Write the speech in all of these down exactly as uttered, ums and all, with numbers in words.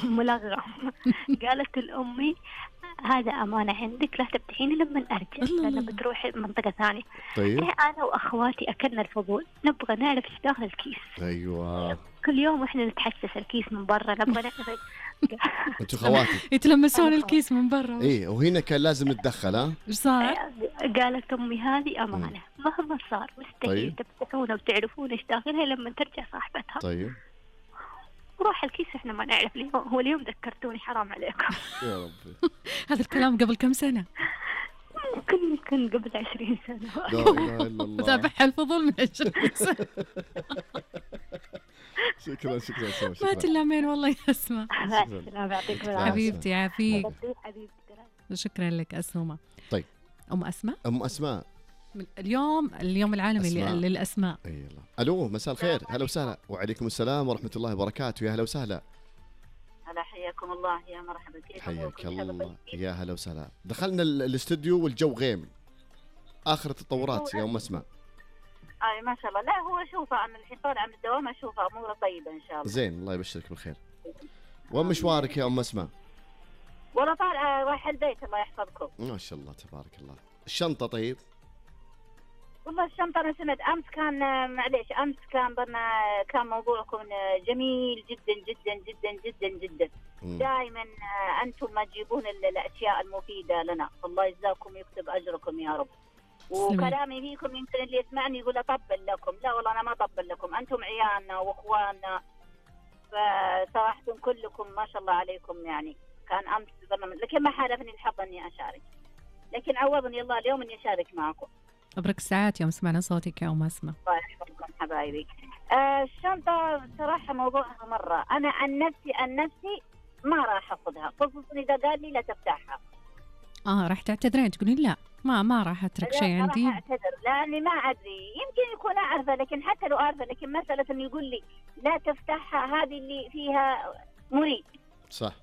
ملغم. قالت لأمي هذا أمانة عندك لا تفتحيني لما أرجع لأن بتروح منطقة ثانية. طيب. إيه أنا وأخواتي أكلنا الفضول نبغى نعرف إيش داخل الكيس. أيوة. كل يوم إحنا نتحسس الكيس من برا نبغى نعرف. أنتوا خواتي يتلمسون الكيس من برا. إيه وهنا كان لازم نتدخل. ها إيش صار؟ قالت أمي هذه أمانة مهما صار مستحيل طيب. تفتحونه وتعرفون إيش داخلها لما ترجع صاحبتها. طيب. وراح الكيس إحنا ما نعرف اليوم. هو اليوم ذكرتوني حرام عليكم. يا ربي. هذا الكلام قبل كم سنة؟ ممكن يمكن قبل عشرين سنة. لا إله إلا الله. متابعها الفضول من عشرين سنة. شكرا شكرا شكرا. ما تلامين والله يا أسماء. حبيبتي يعافيك. شكرا لك أسماء. طيب أم أسماء. أم أسماء. اليوم اليوم العالمي أسماء. للأسماء. أي الله. ألو مساء الخير. هلا وسهلا. وعليكم السلام ورحمة الله وبركاته. يا هلا وسهلا. هلا حياكم الله يا مرحبا. كيف حياك الله. يا هلا وسهلا. دخلنا الاستوديو والجو غيم. آخر التطورات يا أم أسماء. آه ما شاء الله. لا هو شوفه أنا الحين طالع من الدوام أشوفه أموره طيبة إن شاء الله. زين الله يبشرك بالخير. وين مشوارك يا أم أسماء؟ والله طالع رايح البيت الله يحفظكم. ما شاء الله تبارك الله. الشنطة طيب؟ والله الشنطة أنا سمعت أمس كان معليش أمس كان برنا كان موضوعكم جميل جدا جدا جدا جدا جدا. دائما أنتم ما تجيبون الأشياء المفيدة لنا. الله يجزاكم ويكتب أجركم يا رب. وكلامي فيكم يمكن اللي يسمعني يقول أطبل لكم. لا والله أنا ما أطبل لكم. أنتم عيالنا وإخواننا فصراحة كلكم ما شاء الله عليكم. يعني كان أمس برنامج لكن ما حالفني الحظ أني أشارك لكن عوضني الله اليوم أني أشارك معكم. أبرك الساعات يوم سمعنا صوتك يا أم أسماء. الله يحفظكم حبايبي. آه الشنطة صراحة موضوعها مرة أنا عن نفسي عن نفسي ما راح أخذها خصوصا إذا قال لي لا تفتحها. آه راح تعتذرين تقولين لا ما ما راح أترك شيء عندي. راح أعتذر لأني ما أدري يمكن يكون أعرفه لكن حتى لو أعرفه لكن مسألة إنه يقول لي لا تفتحها هذه اللي فيها مريب. صح.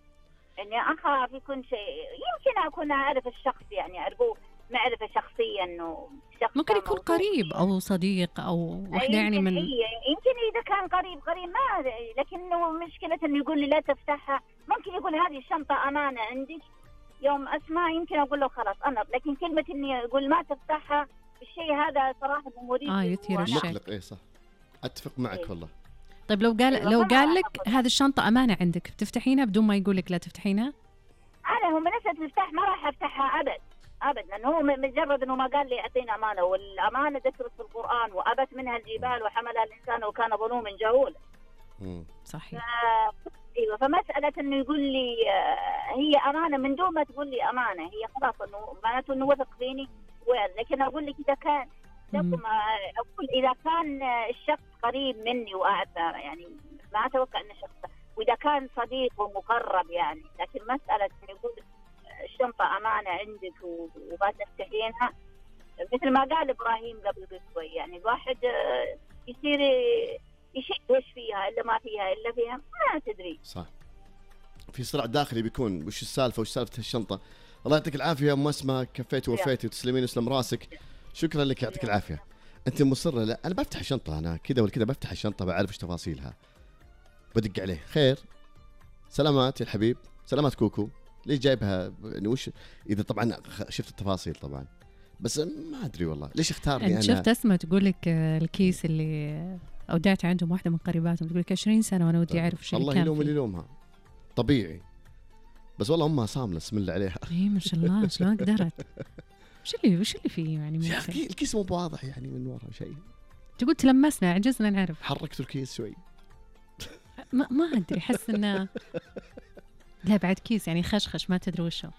إني أخاف يكون شيء يمكن أكون أعرف الشخص يعني أعرفه معرفة شخصية إنه شخص ممكن يكون قريب أو صديق أو واحدة يعني من يمكن إذا كان قريب قريب ما لكنه مشكلة إنه يقول لي لا تفتحها. ممكن يقول هذه الشنطة أمانة عندك يوم أسمع يمكن أقول له خلاص أنا لكن كلمة إني يقول ما تفتحها الشيء هذا صراحة مريب. آه يثير الشك. مقلق. إيه صح أتفق معك إيه. والله. طيب لو قال لو قال لك هذه الشنطة أمانة عندك بتفتحينها بدون ما يقول لك لا تفتحينها؟ أنا هو من نفسه المفتاح ما راح أفتحها أبد أبد لأنه هو مجرد إنه ما قال لي أعطينا أمانة والأمانة ذكرت في القرآن وأبت منها الجبال وحملها الإنسان وكان ظلوما جهولا. صحيح. ايوه فمساله انه يقول لي هي امانه من دون ما تقول لي امانه هي خلاص انه معناته انه وثق فيني وين. لكن اقول لك اذا كان لكم اقول اذا كان الشخص قريب مني واعرفه يعني ما اتوقع انه شخص واذا كان صديق ومقرب يعني. لكن مساله انه يقول الشنطه امانه عندك وما تفتحينها مثل ما قال ابراهيم قبل شوي يعني الواحد يصير يشك وش فيها إلا ما فيها إلا فيها ما تدري. صح. في صراع داخلي بيكون وش السالفة وش سالفة الشنطة. الله يعطيك العافية يا أم أسماء كفيتي ووفيتي وتسلمين وسلم راسك. شكرا لك يعطيك العافية. أنت مصرة لا أنا بفتح الشنطة أنا كذا ولا كذا بفتح الشنطة بعرف وش تفاصيلها بدق عليه خير سلامات يا الحبيب سلامات كوكو ليش جايبها يعني وش إذا طبعا شفت التفاصيل طبعا بس ما أدري والله ليش اختارني أنا. شفت أسماء تقول لك الكيس اللي أودعت عندهم واحدة من قريباتهم تقول لك عشرين سنة وأنا ودي أعرف شيء. الله يلوم اللي يلومها طبيعي بس والله أمها صاملة اسم الله عليها. إيه ما شاء الله شلون قدرت. وش اللي وش اللي فيه يعني يا أخي الكيس مو واضح يعني من ورا شيء. تقول تلمسنا عجزنا نعرف. حركت الكيس شوي. ما ما أدري حس إنه لا بعد كيس يعني خشخش ما تدري وشه.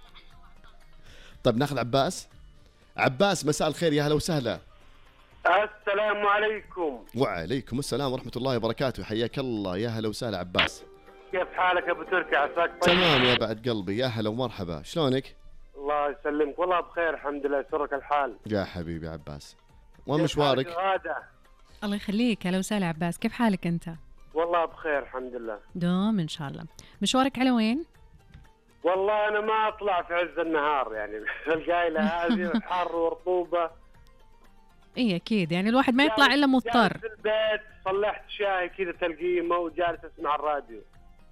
طيب ناخذ عباس. عباس مساء الخير يا هلا وسهلا. السلام عليكم. وعليكم السلام ورحمة الله وبركاته حياك الله يا هلا وسهلا عباس. كيف حالك يا أبو تركي عساك طيب؟ تمام يا بعد قلبي يا هلا ومرحبا شلونك؟ الله يسلمك والله بخير الحمد لله يسرك الحال. يا حبيبي عباس وين مشوارك؟ الله يخليك هلا وسهلا عباس كيف حالك أنت؟ والله بخير الحمد لله. دوم إن شاء الله. مشوارك على وين؟ والله أنا ما أطلع في عز النهار يعني القايلة هذه حر ورطوبة. إيه أكيد يعني الواحد ما يطلع إلا مضطر. جالس في البيت صلحت شاي كذا تلقيمة وجالس أسمع الراديو.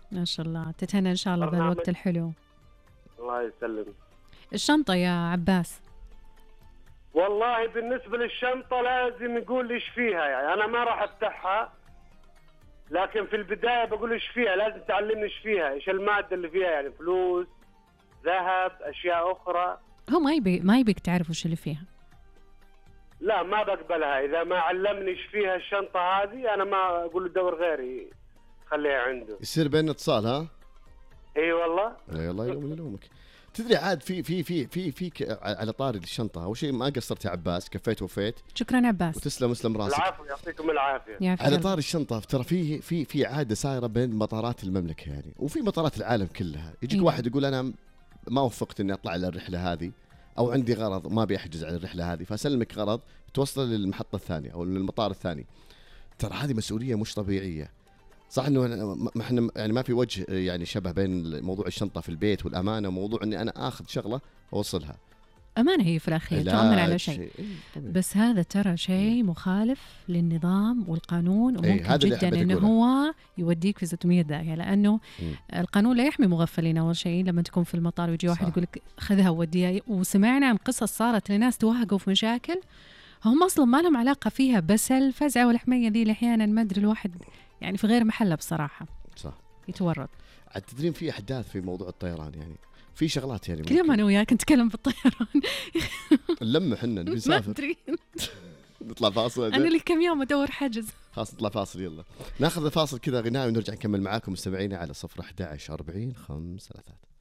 ما شاء الله، تتهنى إن شاء الله بهالوقت الحلو. الله يسلم. الشنطة يا عباس؟ والله بالنسبة للشنطة لازم يقول إيش فيها، يعني أنا ما راح أفتحها، لكن في البداية بقول إيش فيها، لازم تعلمني إيش فيها، إيش المادة اللي فيها، يعني فلوس، ذهب، أشياء أخرى. هو ما يبي ما يبيك تعرف وش اللي فيها. لا ما بقبلها، إذا ما علمني إيش فيها الشنطة هذه أنا ما أقول له دور غيري خليها عنده. يصير بيننا اتصال ها؟ اي والله. اي الله يلوم يلومك. تدري عاد في في في في في على طاري الشنطه، اول شيء ما قصرت يا عباس، كفيت وفيت. شكرا عباس. وتسلم مسلم راسك. العفو، يعطيكم العافيه. على طاري الشنطه، ترى في في في عاده صايره بين مطارات المملكه يعني، وفي مطارات العالم كلها، يجيك إيه؟ واحد يقول انا ما وفقت اني اطلع على الرحله هذه، او عندي غرض ما ابي احجز على الرحله هذه، فاسلمك غرض توصل للمحطه الثانيه او للمطار الثاني. ترى هذه مسؤوليه مش طبيعيه. صح انه ما احنا يعني ما في وجه يعني شبه بين موضوع الشنطه في البيت والامانه وموضوع اني انا اخذ شغله واوصلها. امانه هي في الاخير تؤمن على شيء، بس هذا ترى شيء مخالف للنظام والقانون، وممكن ايه جدا انه هو يوديك في ستمية داهيه، لانه م. القانون لا يحمي مغفلين. اول شيء لما تكون في المطار ويجي واحد يقول لك خذها ووديها، وسمعنا عن قصص صارت لناس توهقوا في مشاكل هم اصلا ما لهم علاقه فيها، بس الفزعه والحميه ذي اللي احيانا ما ادري الواحد يعني في غير محله بصراحه. صح. يتورط. عاد تدرين في احداث في موضوع الطيران، يعني في شغلات يعني كل يوم انا وياك نتكلم بالطيران. نلمح احنا بنسافر. ما ادري. نطلع فاصل. انا اللي كم يوم ادور حجز. خلاص نطلع فاصل، يلا ناخذ فاصل كذا غنائي ونرجع نكمل معاكم مستمعينا على صفر أحد عشر أربعين خمسة ثلاثة.